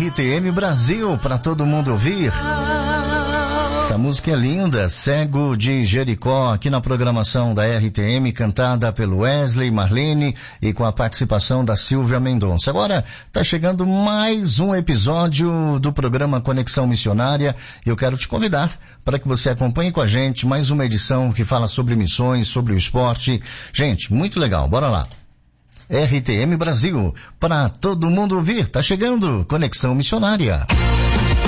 RTM Brasil, para todo mundo ouvir. Essa música é linda, Cego de Jericó, aqui na programação da RTM, cantada pelo Wesley, Marlene e com a participação da Silvia Mendonça. Agora está chegando mais um episódio do programa Conexão Missionária e eu quero te convidar para que você acompanhe com a gente mais uma edição que fala sobre missões, sobre o esporte. Gente, muito legal, bora lá. RTM Brasil, para todo mundo ouvir, tá chegando Conexão Missionária.